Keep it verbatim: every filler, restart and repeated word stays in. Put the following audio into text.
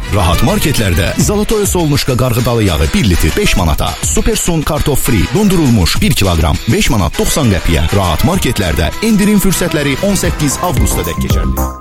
Rahat marketlərdə Zolotoy Solnuşka qarğıdalı yağı bir litr beş manata, Supersun kartof free dondurulmuş bir kiloqram beş manat doxsan qəpiyə. Rahat marketlərdə indirim fürsətləri on səkkiz avqusta dək keçərli.